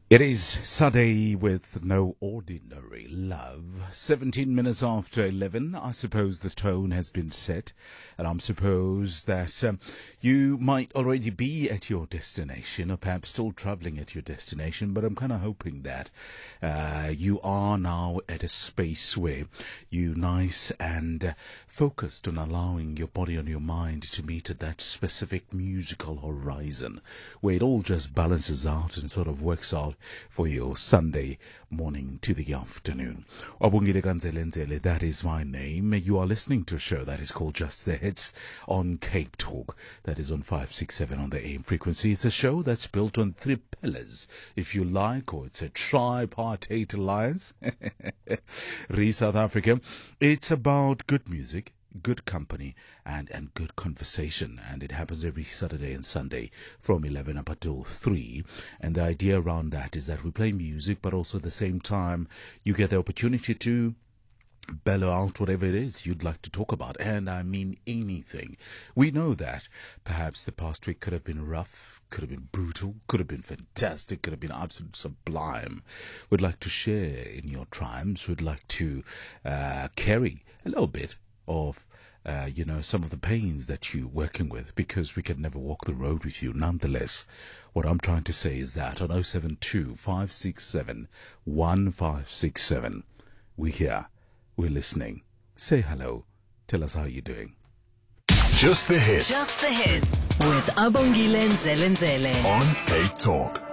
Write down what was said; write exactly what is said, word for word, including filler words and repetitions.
It is Sunday with no ordinary love. seventeen minutes after eleven. I suppose the tone has been set. And I suppose that um, you might already be at your destination or perhaps still traveling at your destination. But I'm kind of hoping that uh, you are now at a space where you're nice and uh, focused on allowing your body and your mind to meet at that specific musical horizon where it all just balances out and sort of works out for your Sunday morning to the afternoon. Wabungile Kanzelenzele, that is my name. You are listening to a show that is called Just the Hits on Cape Talk. That is on five six seven on the A M frequency. It's a show that's built on three pillars, if you like, or it's a tripartite alliance. Re South Africa. It's about good music, good company, and, and good conversation. And it happens every Saturday and Sunday from eleven up until three. And the idea around that is that we play music, but also at the same time, you get the opportunity to bellow out whatever it is you'd like to talk about. And I mean anything. We know that perhaps the past week could have been rough, could have been brutal, could have been fantastic, could have been absolute sublime. We'd like to share in your triumphs. We'd like to uh, carry a little bit of, uh, you know, some of the pains that you're working with, because we can never walk the road with you. Nonetheless, what I'm trying to say is that on oh seven two, five six seven, one five six seven, we're here, we're listening. Say hello. Tell us how you're doing. Just the hits. Just the hits with Abongile Nzelenzele on Cape Talk.